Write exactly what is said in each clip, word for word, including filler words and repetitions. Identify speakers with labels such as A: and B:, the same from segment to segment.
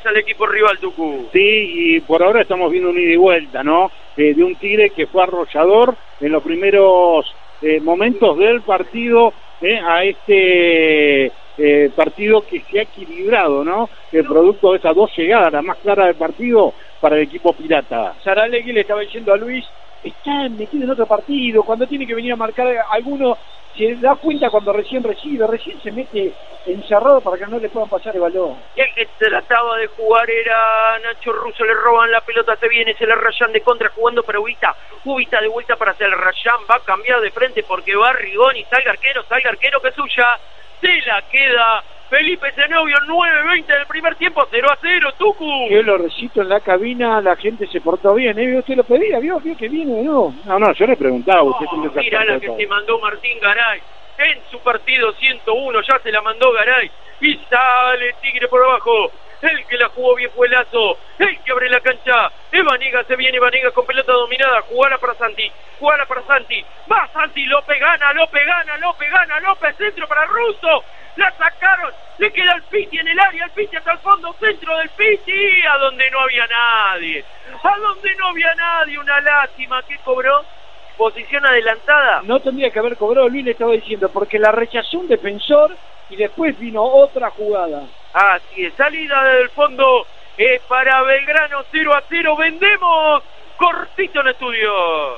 A: goles al equipo rival, Tucu.
B: Sí, y por ahora estamos viendo un ida y vuelta, ¿no? Eh, de un Tigre que fue arrollador en los primeros eh, momentos del partido, eh, a este eh, partido que se ha equilibrado, ¿no? El producto de esas dos llegadas, la más clara del partido para el equipo pirata.
C: Saralegui le estaba diciendo a Luis, está metido en otro partido, cuando tiene que venir a marcar alguno, se da cuenta cuando recién recibe, recién se mete encerrado para que no le puedan pasar el balón.
A: El que trataba de jugar era Nacho Russo, le roban la pelota, se viene, se la rayan de contra jugando para Ubita, Ubita de vuelta para hacer el Rayán, va a cambiar de frente porque va Rigoni, salga arquero, salga arquero que es suya, se la queda Felipe Zenobio, nueve veinte del primer tiempo, cero a cero, Tucu.
C: Yo lo recito en la cabina, la gente se portó bien, ¿eh? Usted lo pedía, vio, vio que viene, ¿no?
B: No, no, yo le preguntaba, usted
A: Oh,
B: tiene
A: mira la que se mandó Martín Garay, en su partido ciento uno, ya se la mandó Garay, y sale Tigre por abajo. El que la jugó bien fue Lazo, el que abre la cancha, Evaniga, se viene Evaniga con pelota dominada, jugala para Santi, jugala para Santi, va Santi, López gana, López gana, López gana, López centro para Russo, la sacaron, le queda el Piti en el área, el Piti hasta el fondo, centro del Piti, a donde no había nadie, a donde no había nadie, una lástima, que cobró, posición adelantada.
C: No tendría que haber cobrado, Luis le estaba diciendo, porque la rechazó un defensor y después vino otra jugada.
A: Así es, salida del fondo es para Belgrano, cero a cero, vendemos cortito en estudios.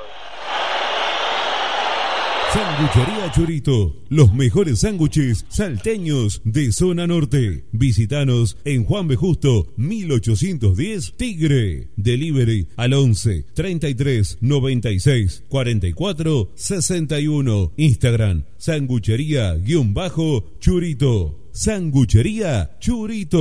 D: Sanguchería Churito, los mejores sándwiches salteños de zona norte. Visítanos en Juan B. Justo, mil ochocientos diez, Tigre. Delivery al once, treinta y tres, noventa y seis, cuarenta y cuatro, sesenta y uno. Instagram, sanguchería-churito. Sanguchería Churito.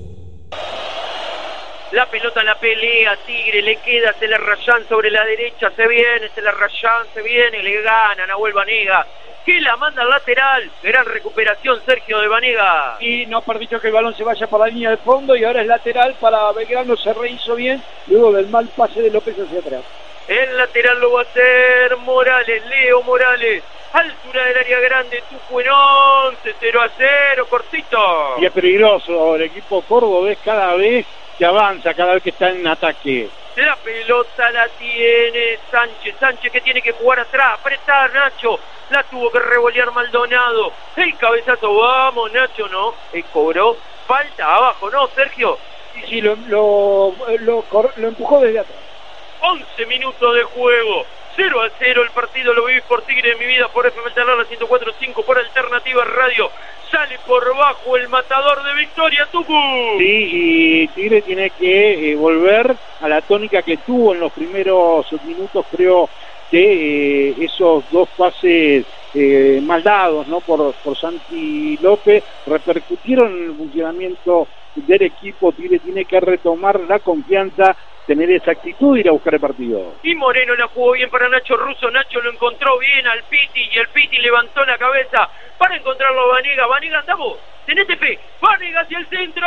A: La pelota en la pelea, Tigre, le queda, se la rayan sobre la derecha, se viene, se la rayan, se viene, le gana Nahuel Banega, que la manda al lateral, gran recuperación Sergio de Banega.
C: Y no permitió que el balón se vaya por la línea de fondo y ahora es lateral para Belgrano, se rehizo bien, luego del mal pase de López hacia atrás.
A: El lateral lo va a hacer Morales, Leo Morales, altura del área grande, Tucu en once, cero a cero, cortito.
B: Y es peligroso, el equipo cordobés cada vez que avanza, cada vez que está en ataque.
A: La pelota la tiene Sánchez, Sánchez que tiene que jugar atrás, apretar Nacho, la tuvo que revolear Maldonado, el cabezazo, vamos Nacho, no, el cobró, falta abajo, ¿no, Sergio?
C: Sí, sí, lo, lo, lo, lo empujó desde atrás.
A: once minutos de juego, cero a cero el partido, lo vivís por Tigre de mi vida, por F M la ciento cuatro punto cinco, por Alternativa Radio, sale por bajo el matador de Victoria, Tucu.
B: Sí, y Tigre tiene que eh, volver a la tónica que tuvo en los primeros minutos, creo que eh, esos dos pases eh, mal dados, ¿no? por, por Santi López, repercutieron en el funcionamiento del equipo. Tigre tiene que retomar la confianza, tener esa actitud de ir a buscar el partido.
A: Y Moreno la jugó bien para Nacho Russo, Nacho lo encontró bien al Piti y el Piti levantó la cabeza para encontrarlo a Banega. Banega, andamos, tenete fe, Banega hacia el centro.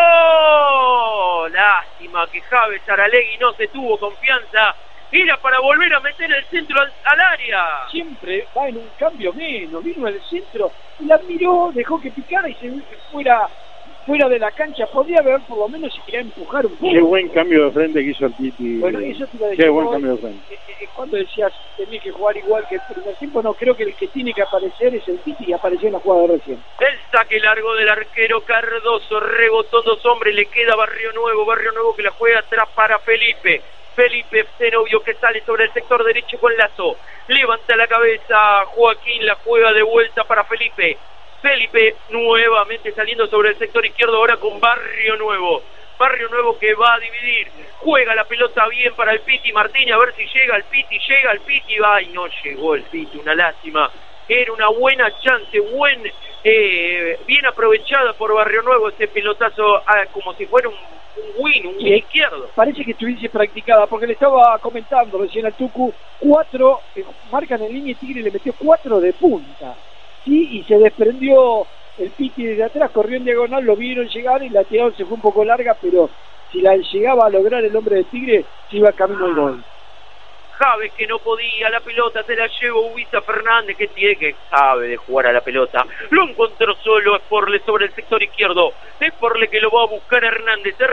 A: Lástima que Javes Saralegui no se tuvo confianza, era para volver a meter el centro al, al área.
C: Siempre va en un cambio menos, vino al centro, la miró, dejó que picara y se fuera fuera de la cancha, podría haber por lo menos si quería empujar un poco.
B: Qué buen cambio de frente que hizo el Titi.
C: Bueno, eso te iba a decir.
B: Qué buen cambio de frente.
C: Eh, eh, cuando decías tenés que jugar igual que el primer tiempo, no, creo que el que tiene que aparecer es el Titi y apareció en la jugada de recién.
A: El saque largo del arquero Cardoso, rebotó dos hombres, le queda Barrio Nuevo, Barrio Nuevo que la juega atrás para Felipe. Felipe Zenobio que sale sobre el sector derecho con Lazo, levanta la cabeza, Joaquín la juega de vuelta para Felipe. Felipe nuevamente saliendo sobre el sector izquierdo ahora con Barrio Nuevo. Barrio Nuevo que va a dividir. Juega la pelota bien para el Piti Martínez. A ver si llega el Piti. Llega el Piti. Va y no llegó el Piti. Una lástima. Era una buena chance. Buen, eh, bien aprovechada por Barrio Nuevo ese pelotazo ah, como si fuera un, un win, un win izquierdo.
C: Parece que estuviese practicada porque le estaba comentando recién al Tucu. Cuatro, eh, marcan en línea y Tigre le metió cuatro de punta. Sí, y se desprendió el Piti desde atrás, corrió en diagonal, lo vieron llegar y la tiraron, se fue un poco larga, pero si la llegaba a lograr el hombre de Tigre, se iba camino al gol.
A: Javes que no podía, la pelota se la llevó Ubisa Fernández, que tiene que sabe de jugar a la pelota, lo encontró solo, es Porle sobre el sector izquierdo, es Porle que lo va a buscar Hernández.